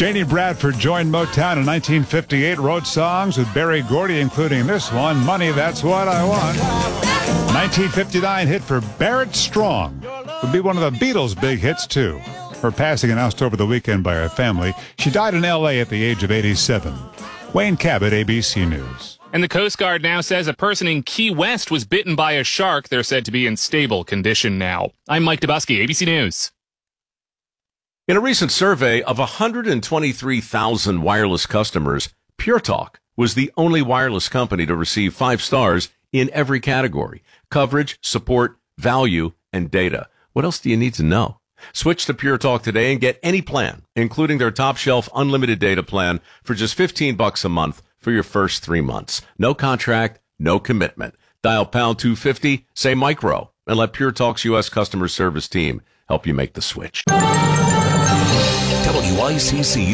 Janie Bradford joined Motown in 1958, wrote songs with Berry Gordy, including this one, Money, That's What I Want. 1959 hit for Barrett Strong. Would be one of the Beatles' big hits, too. Her passing announced over the weekend by her family. She died in L.A. at the age of 87. Wayne Cabot, ABC News. And the Coast Guard now says a person in Key West was bitten by a shark. They're said to be in stable condition now. I'm Mike Dubusky, ABC News. In a recent survey of 123,000 wireless customers, Pure Talk was the only wireless company to receive 5 stars in every category: coverage, support, value, and data. What else do you need to know? Switch to Pure Talk today and get any plan, including their top shelf unlimited data plan, for just $15 a month for your first 3 months. No contract, no commitment. Dial pound 250, say micro, and let Pure Talk's U.S. customer service team help you make the switch. WICC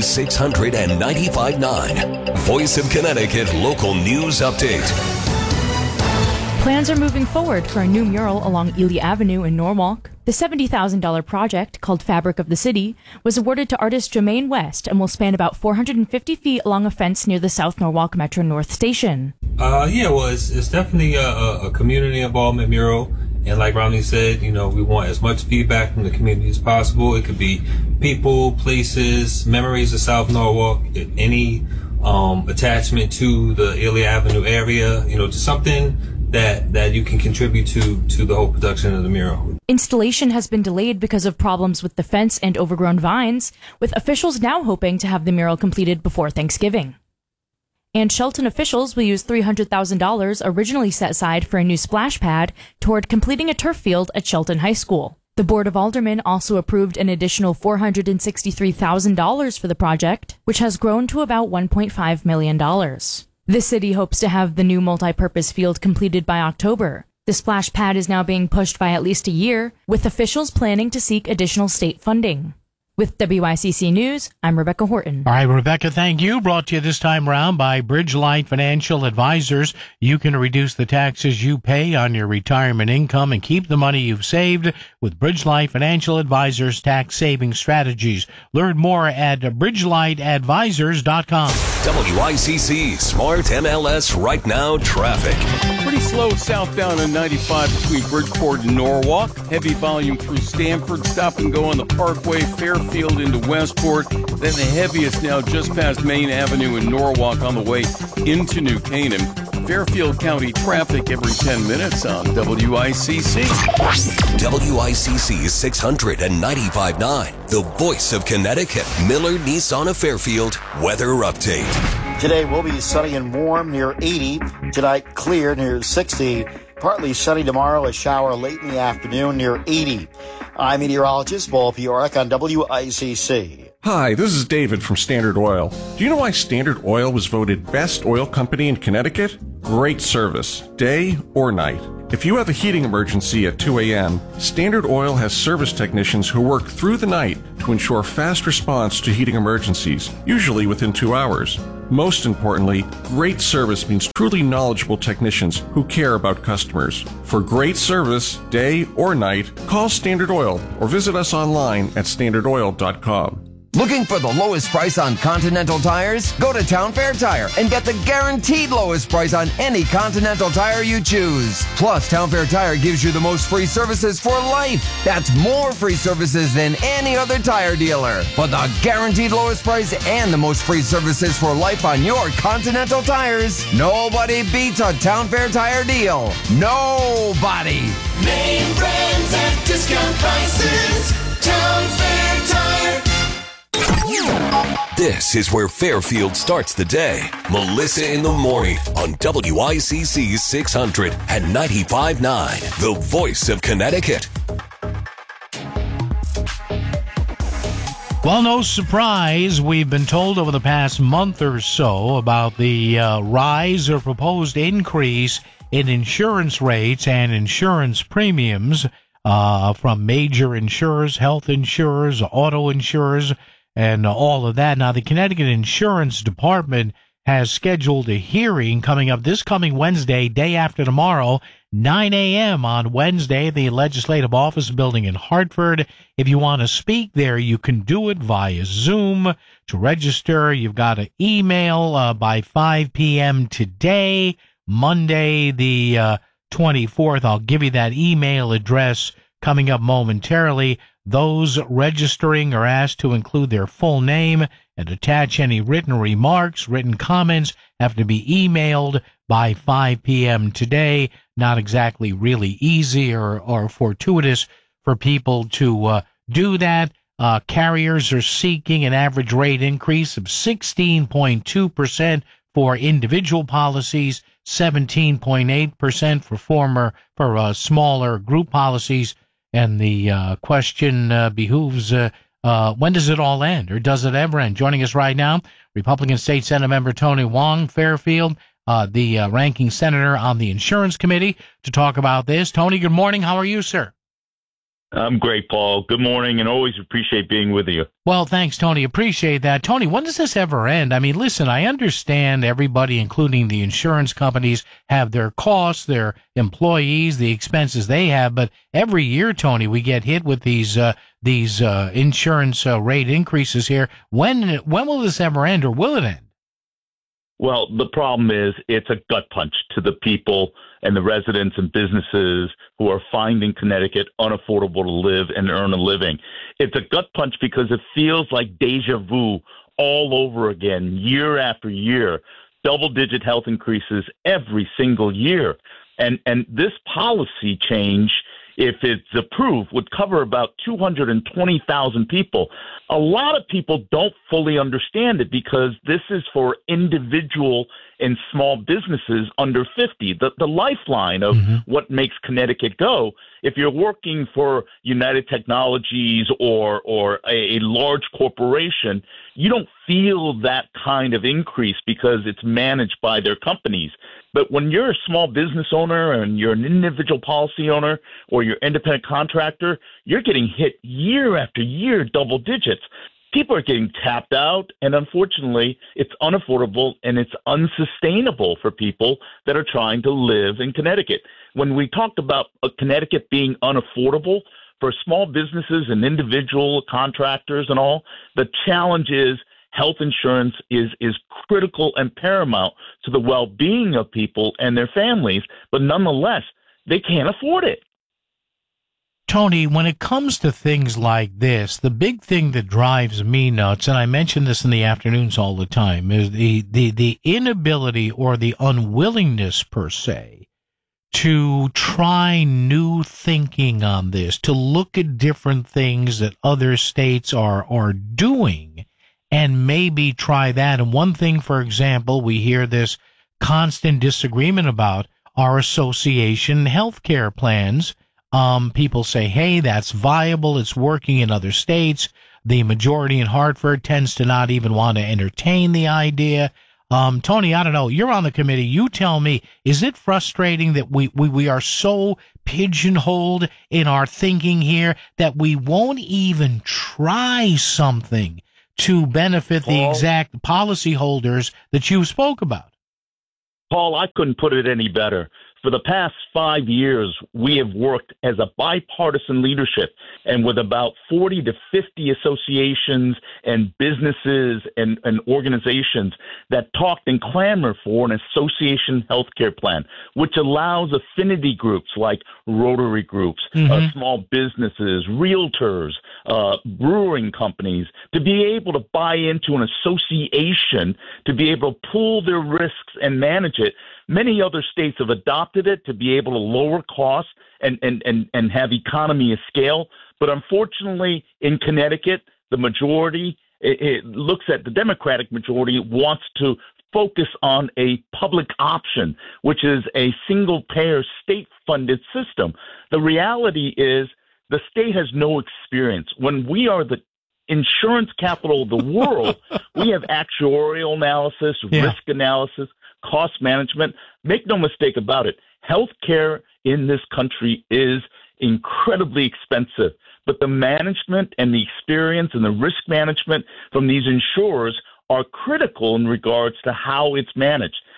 695.9, Voice of Connecticut Local News Update. Plans are moving forward for a new mural along Ely Avenue in Norwalk. The $70,000 project, called Fabric of the City, was awarded to artist Jermaine West and will span about 450 feet along a fence near the South Norwalk Metro North Station. It's definitely a community involvement mural. And like Romney said, we want as much feedback from the community as possible. It could be people, places, memories of South Norwalk, any attachment to the Ely Avenue area, just something that you can contribute to the whole production of the mural. Installation has been delayed because of problems with the fence and overgrown vines, with officials now hoping to have the mural completed before Thanksgiving. And Shelton officials will use $300,000 originally set aside for a new splash pad toward completing a turf field at Shelton High School. The Board of Aldermen also approved an additional $463,000 for the project, which has grown to about $1.5 million. The city hopes to have the new multi-purpose field completed by October. The splash pad is now being pushed by at least a year, with officials planning to seek additional state funding. With WICC News, I'm Rebecca Horton. All right, Rebecca, thank you. Brought to you this time around by Bridgelight Financial Advisors. You can reduce the taxes you pay on your retirement income and keep the money you've saved with Bridgelight Financial Advisors tax saving strategies. Learn more at bridgelightadvisors.com. WICC Smart MLS Right Now traffic. Pretty slow southbound on 95 between Bridgeport and Norwalk. Heavy volume through Stamford. Stop and go on the Parkway, Fairfield into Westport. Then the heaviest now just past Main Avenue in Norwalk on the way into New Canaan. Fairfield County traffic every 10 minutes on WICC. WICC 695.9, the voice of Connecticut. Miller Nissan of Fairfield weather update. Today will be sunny and warm near 80. Tonight clear near 60. Partly sunny tomorrow, a shower late in the afternoon near 80. I'm meteorologist Paul Piorek on WICC. Hi, this is David from Standard Oil. Do you know why Standard Oil was voted best oil company in Connecticut? Great service, day or night. If you have a heating emergency at 2 a.m., Standard Oil has service technicians who work through the night to ensure fast response to heating emergencies, usually within 2 hours. Most importantly, great service means truly knowledgeable technicians who care about customers. For great service, day or night, call Standard Oil or visit us online at standardoil.com. Looking for the lowest price on Continental tires? Go to Town Fair Tire and get the guaranteed lowest price on any Continental tire you choose. Plus, Town Fair Tire gives you the most free services for life. That's more free services than any other tire dealer. For the guaranteed lowest price and the most free services for life on your Continental tires, nobody beats a Town Fair Tire deal. Nobody. Name brands at discount prices. Town Fair Tire. This is where Fairfield starts the day. Melissa in the Morning on WICC 600 and 95.9, the voice of Connecticut. Well, no surprise, we've been told over the past month or so about the rise or proposed increase in insurance rates and insurance premiums from major insurers, health insurers, auto insurers, and all of that. Now, the Connecticut Insurance Department has scheduled a hearing coming up this coming Wednesday, day after tomorrow, 9 a.m. on Wednesday, the Legislative Office Building in Hartford. If you want to speak there, you can do it via Zoom. To register, you've got to email by 5 p.m. today, Monday the 24th. I'll give you that email address coming up momentarily. Those registering are asked to include their full name and attach any written remarks. Written comments have to be emailed by 5 p.m. today. Not exactly really easy or fortuitous for people to do that. Carriers are seeking an average rate increase of 16.2% for individual policies, 17.8% for smaller group policies. And the question behooves, when does it all end, or does it ever end? Joining us right now, Republican State Senate member Tony Wong Fairfield, the ranking senator on the Insurance Committee, to talk about this. Tony, good morning. How are you, sir? I'm great, Paul. Good morning, and always appreciate being with you. Well, thanks, Tony. Appreciate that. Tony, when does this ever end? I mean, listen, I understand everybody, including the insurance companies, have their costs, their employees, the expenses they have, but every year, Tony, we get hit with these insurance rate increases here. When will this ever end, or will it end? Well, the problem is it's a gut punch to the people and the residents and businesses who are finding Connecticut unaffordable to live and earn a living. It's a gut punch because it feels like deja vu all over again, year after year, double-digit health increases every single year. And this policy change, if it's approved, would cover about 220,000 people. A lot of people don't fully understand it because this is for individual and small businesses under 50, the lifeline of what makes Connecticut go. If you're working for United Technologies or a large corporation, you don't feel that kind of increase because it's managed by their companies. But when you're a small business owner and you're an individual policy owner or you're independent contractor, you're getting hit year after year, double digits. People are getting tapped out, and unfortunately, it's unaffordable and it's unsustainable for people that are trying to live in Connecticut. When we talked about Connecticut being unaffordable for small businesses and individual contractors and all, the challenge is health insurance is critical and paramount to the well-being of people and their families, but nonetheless, they can't afford it. Tony, when it comes to things like this, the big thing that drives me nuts, and I mention this in the afternoons all the time, is the inability or the unwillingness, per se, to try new thinking on this, to look at different things that other states are doing, and maybe try that. And one thing, for example, we hear this constant disagreement about are association healthcare plans. People say, hey, that's viable. It's working in other states. The majority in Hartford tends to not even want to entertain the idea. Tony, I don't know. You're on the committee. You tell me, is it frustrating that we are so pigeonholed in our thinking here that we won't even try something to benefit the exact policyholders that you spoke about? Paul, I couldn't put it any better. For the past 5 years, we have worked as a bipartisan leadership and with about 40 to 50 associations and businesses and organizations that talked and clamored for an association healthcare plan, which allows affinity groups like Rotary groups, small businesses, realtors, brewing companies to be able to buy into an association, to be able to pool their risks and manage it. Many other states have adopted it to be able to lower costs and have economy of scale. But unfortunately, in Connecticut, the majority, it looks at the Democratic majority, wants to focus on a public option, which is a single-payer state-funded system. The reality is the state has no experience. When we are the insurance capital of the world, we have actuarial analysis, risk analysis, cost management. Make no mistake about it. Healthcare in this country is incredibly expensive, but the management and the experience and the risk management from these insurers are critical in regards to how it's managed.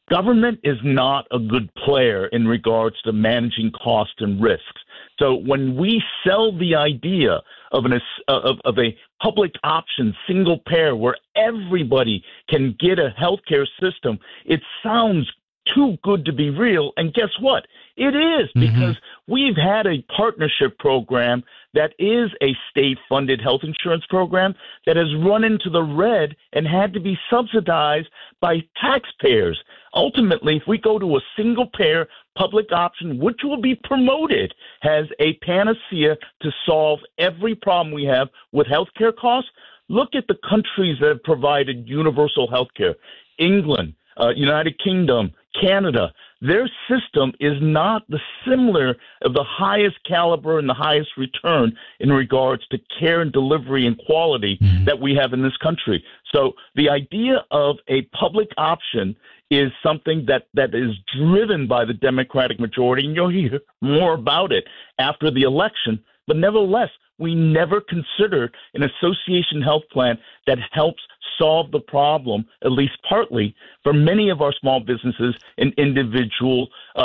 government is not a good player in regards to managing costs and risks. So when we sell the idea of a public option, single payer, where everybody can get a healthcare system, it sounds too good to be real. And guess what? It is, because we've had a partnership program that is a state-funded health insurance program that has run into the red and had to be subsidized by taxpayers. Ultimately, if we go to a single-payer public option, which will be promoted as a panacea to solve every problem we have with healthcare costs, look at the countries that have provided universal healthcare. England, United Kingdom, Canada. Their system is not the similar of the highest caliber and the highest return in regards to care and delivery and quality that we have in this country. So the idea of a public option is something that is driven by the Democratic majority, and you'll hear more about it after the election. But nevertheless, we never considered an association health plan that helps solve the problem, at least partly, for many of our small businesses and individual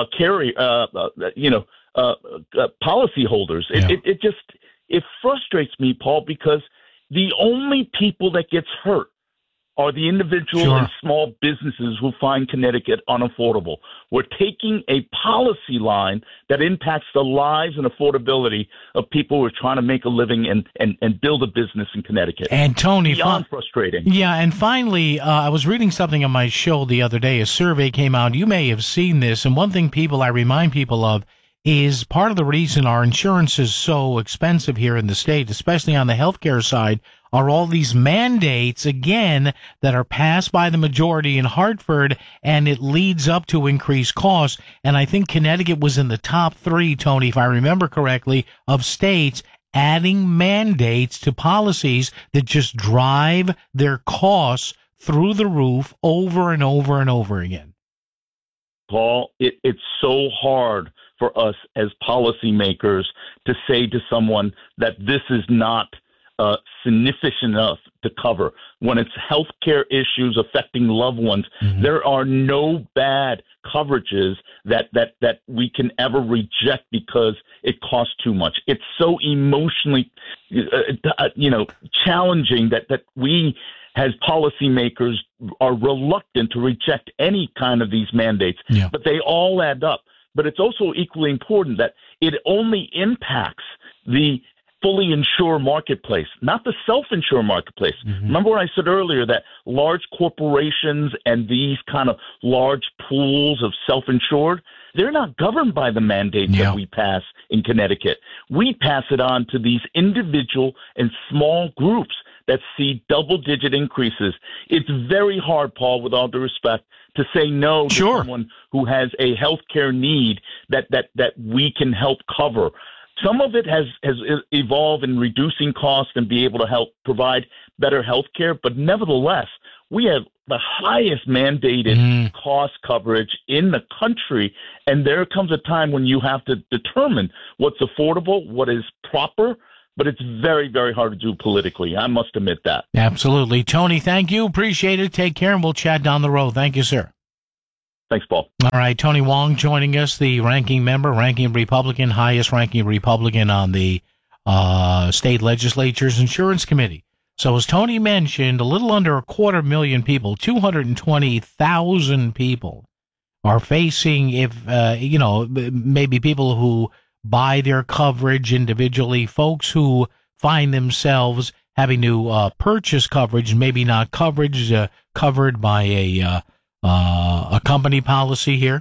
policyholders. It frustrates me, Paul, because the only people that gets hurt are the individual and small businesses who find Connecticut unaffordable. We're taking a policy line that impacts the lives and affordability of people who are trying to make a living and build a business in Connecticut. And Tony, beyond frustrating. Yeah, and finally, I was reading something on my show the other day. A survey came out. You may have seen this, and one thing I remind people of is part of the reason our insurance is so expensive here in the state, especially on the healthcare side, are all these mandates, again, that are passed by the majority in Hartford, and it leads up to increased costs. And I think Connecticut was in the top 3, Tony, if I remember correctly, of states adding mandates to policies that just drive their costs through the roof over and over and over again. Paul, it's so hard for us as policymakers to say to someone that this is not significant enough to cover. When it's healthcare issues affecting loved ones, there are no bad coverages that we can ever reject because it costs too much. It's so emotionally, challenging that we, as policymakers, are reluctant to reject any kind of these mandates. Yeah. But they all add up. But it's also equally important that it only impacts the fully insured marketplace, not the self-insured marketplace. Remember what I said earlier, that large corporations and these kind of large pools of self-insured, they're not governed by the mandates that we pass in Connecticut. We pass it on to these individual and small groups that see double-digit increases. It's very hard, Paul, with all due respect, to say no to someone who has a health care need that we can help cover. Some of it has evolved in reducing costs and be able to help provide better health care, but nevertheless, we have the highest mandated cost coverage in the country, and there comes a time when you have to determine what's affordable, what is proper, but it's very, very hard to do politically. I must admit that. Absolutely. Tony, thank you. Appreciate it. Take care, and we'll chat down the road. Thank you, sir. Thanks, Paul. All right, Tony Wong joining us, the ranking Republican, highest ranking Republican on the state legislature's insurance committee. So as Tony mentioned, a little under 250,000 people, 220,000 people are facing, maybe people who buy their coverage individually, folks who find themselves having to purchase coverage, maybe not coverage covered by a company policy here.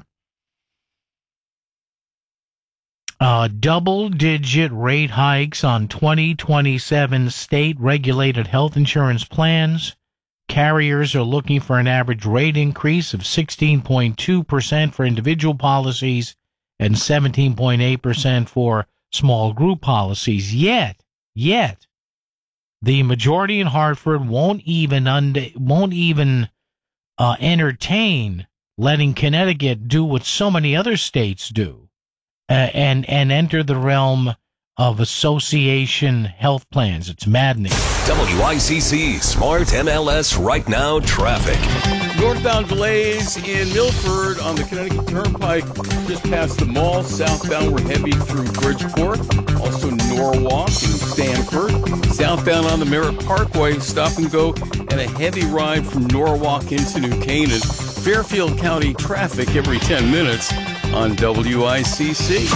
Double-digit rate hikes on 2027 state-regulated health insurance plans. Carriers are looking for an average rate increase of 16.2% for individual policies and 17.8% for small group policies. Yet, the majority in Hartford won't even entertain letting Connecticut do what so many other states do, and enter the realm of association health plans. It's maddening. WICC Smart MLS Right Now traffic. Northbound delays in Milford on the Connecticut Turnpike just past the mall. Southbound we're heavy through Bridgeport. Also Norwalk and Stamford. Southbound on the Merritt Parkway, stop and go, and a heavy ride from Norwalk into New Canaan. Fairfield County traffic every 10 minutes on WICC.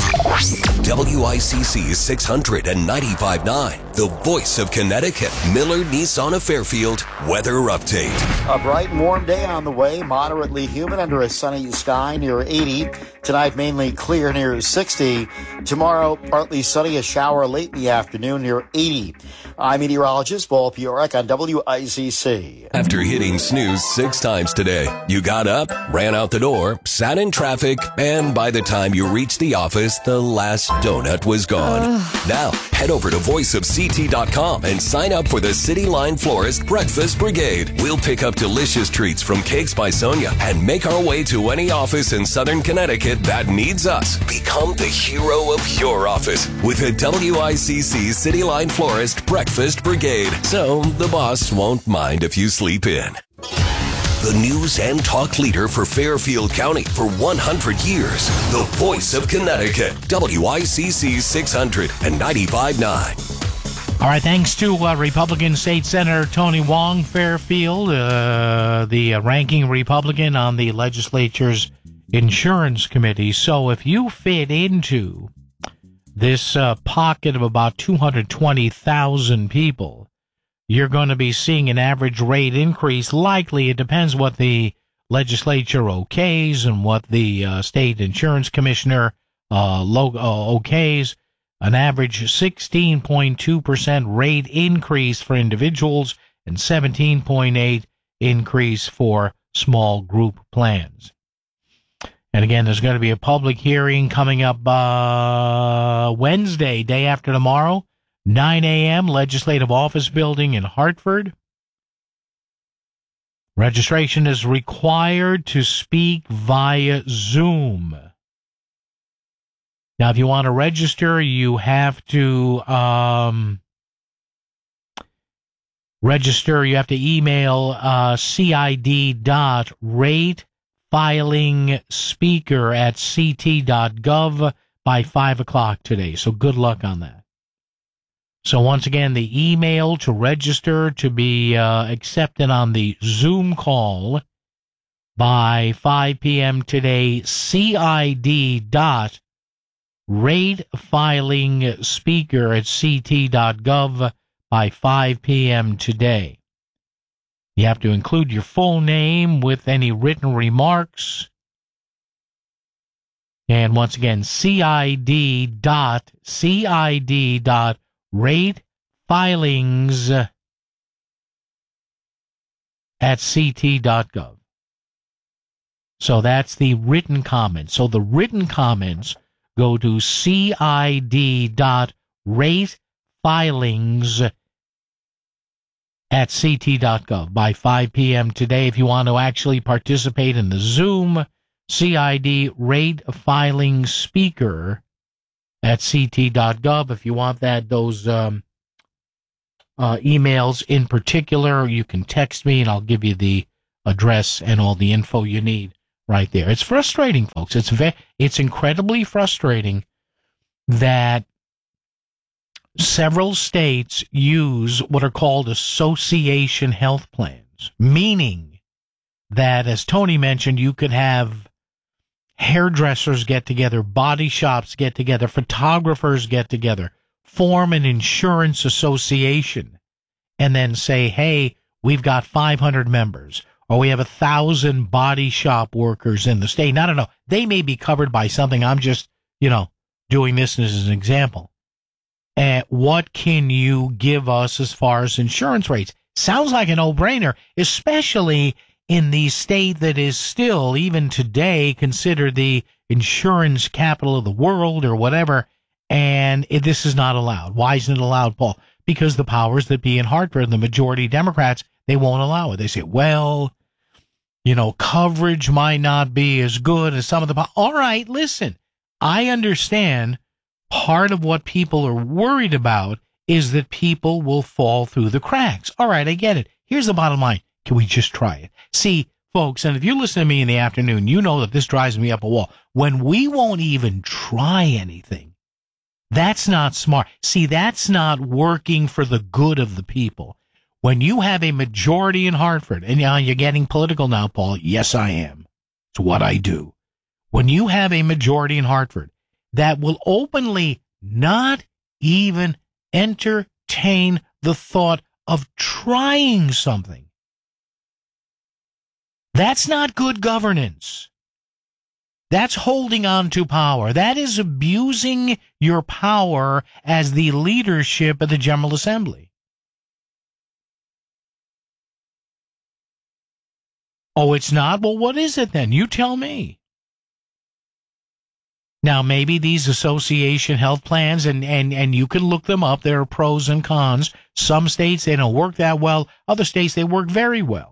WICC 600 and 95.9, the voice of Connecticut. Miller Nissan of Fairfield weather update. A bright and warm day on the way, moderately humid under a sunny sky near 80. Tonight, mainly clear near 60. Tomorrow, partly sunny, a shower late in the afternoon near 80. I'm meteorologist Paul Piorek on WICC. After hitting snooze 6 times today, you got up, ran out the door, sat in traffic, and by the time you reached the office, the last donut was gone. Now, head over to voiceofct.com and sign up for the City Line Florist Breakfast Brigade. We'll pick up delicious treats from Cakes by Sonia and make our way to any office in Southern Connecticut that needs us. Become the hero of your office with a WICC City Line Florist Breakfast Brigade, so the boss won't mind if you sleep in. The news and talk leader for Fairfield County for 100 years. The voice of Connecticut. WICC 600 and 95.9. All right, thanks to Republican State Senator Tony Wong, Fairfield, the ranking Republican on the legislature's Insurance Committee. So if you fit into this pocket of about 220,000 people, you're going to be seeing an average rate increase. Likely, it depends what the legislature okays and what the state insurance commissioner okays. An average 16.2% rate increase for individuals and 17.8% increase for small group plans. And again, there's going to be a public hearing coming up Wednesday, day after tomorrow. 9 a.m., Legislative Office Building in Hartford. Registration is required to speak via Zoom. Now, if you want to register, you have to register. You have to email cid.ratefilingspeaker@ct.gov by 5 o'clock today. So good luck on that. So once again, the email to register to be accepted on the Zoom call by 5 p.m. today, cid.ratefilingspeaker@ct.gov by 5 p.m. today. You have to include your full name with any written remarks. And once again, cid.ratefilings@ct.gov. So that's the written comments. So the written comments go to cid.ratefilings@ct.gov by 5 p.m. today. If you want to actually participate in the Zoom, CID rate filing speaker at ct.gov. If you want those emails in particular, you can text me and I'll give you the address and all the info you need right there. It's frustrating, folks. It's incredibly frustrating that several states use what are called association health plans, meaning that, as Tony mentioned, you could have hairdressers get together, body shops get together, photographers get together, form an insurance association, and then say, hey, we've got 500 members, or we have 1,000 body shop workers in the state. And I don't know. They may be covered by something. I'm just, doing this as an example. And what can you give us as far as insurance rates? Sounds like a no-brainer, especially in the state that is still, even today, considered the insurance capital of the world or whatever, and this is not allowed. Why isn't it allowed, Paul? Because the powers that be in Hartford, the majority Democrats, they won't allow it. They say, well, coverage might not be as good as some of the... All right, listen, I understand part of what people are worried about is that people will fall through the cracks. All right, I get it. Here's the bottom line. Can we just try it? See, folks, and if you listen to me in the afternoon, you know that this drives me up a wall. When we won't even try anything, that's not smart. See, that's not working for the good of the people. When you have a majority in Hartford, and you're getting political now, Paul. Yes, I am. It's what I do. When you have a majority in Hartford that will openly not even entertain the thought of trying something, that's not good governance. That's holding on to power. That is abusing your power as the leadership of the General Assembly. Oh, it's not? Well, what is it then? You tell me. Now, maybe these association health plans, and you can look them up. There are pros and cons. Some states, they don't work that well. Other states, they work very well.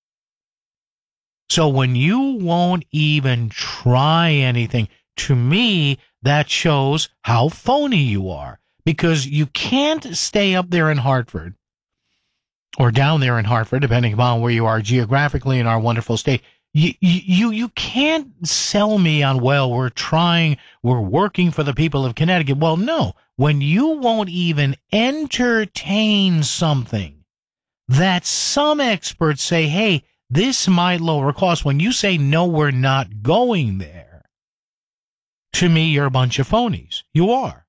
So when you won't even try anything, to me, that shows how phony you are. Because you can't stay up there in Hartford, or down there in Hartford, depending upon where you are geographically in our wonderful state. You can't sell me on, well, we're working for the people of Connecticut. Well, no. When you won't even entertain something that some experts say, hey, this might lower costs. When you say, no, we're not going there, to me, you're a bunch of phonies. You are.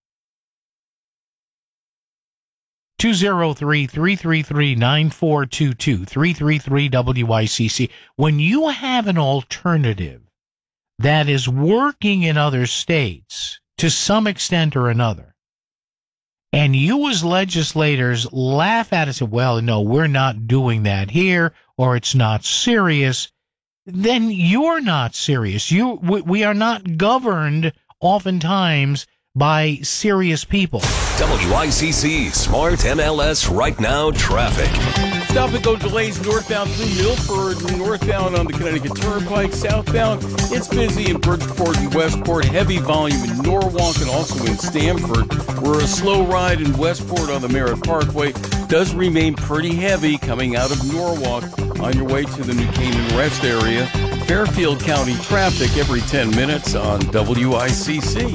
203-333-9422, 333-WICC. When you have an alternative that is working in other states to some extent or another, and you as legislators laugh at it and say, well, no, we're not doing that here, or it's not serious, then you're not serious. We are not governed oftentimes by serious people. WICC Smart MLS Right Now Traffic. Stop and go delays northbound through Milford, northbound on the Connecticut Turnpike, southbound. It's busy in Bridgeport and Westport, heavy volume in Norwalk and also in Stamford, where a slow ride in Westport on the Merritt Parkway does remain pretty heavy coming out of Norwalk on your way to the New Canaan Rest area. Fairfield County traffic every 10 minutes on WICC.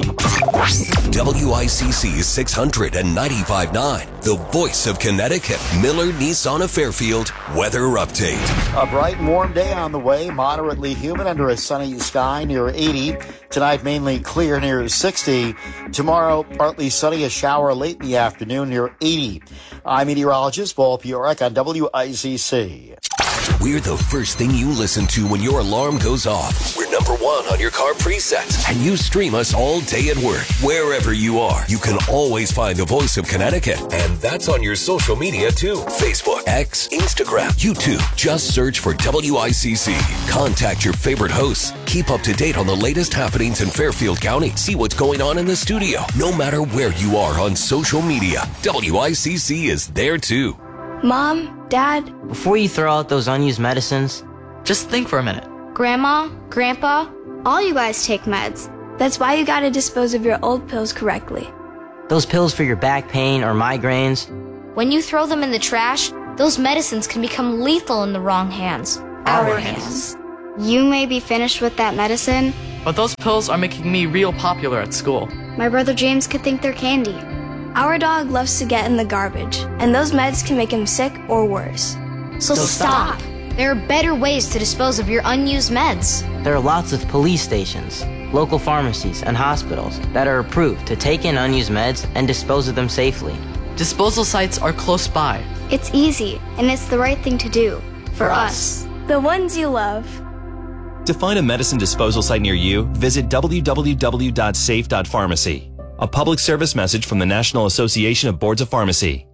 WICC 695.9, the voice of Connecticut. Miller Nissan of Fairfield weather update. A bright and warm day on the way, moderately humid under a sunny sky near 80. Tonight, mainly clear near 60. Tomorrow, partly sunny, a shower late in the afternoon near 80. I'm meteorologist Paul Piorek on WICC. We're the first thing you listen to when your alarm goes off. We're number one on your car presets. And you stream us all day at work. Wherever you are, you can always find the voice of Connecticut. And that's on your social media too. Facebook, X, Instagram, YouTube. Just search for WICC. Contact your favorite hosts. Keep up to date on the latest happenings in Fairfield County. See what's going on in the studio. No matter where you are on social media, WICC is there too. Mom, Dad. Before you throw out those unused medicines, just think for a minute. Grandma, Grandpa, all you guys take meds. That's why you gotta dispose of your old pills correctly. Those pills for your back pain or migraines. When you throw them in the trash, those medicines can become lethal in the wrong hands. Our hands. You may be finished with that medicine, but those pills are making me real popular at school. My brother James could think they're candy. Our dog loves to get in the garbage, and those meds can make him sick or worse. So stop. There are better ways to dispose of your unused meds. There are lots of police stations, local pharmacies, and hospitals that are approved to take in unused meds and dispose of them safely. Disposal sites are close by. It's easy, and it's the right thing to do. For us. The ones you love. To find a medicine disposal site near you, visit www.safe.pharmacy. A public service message from the National Association of Boards of Pharmacy.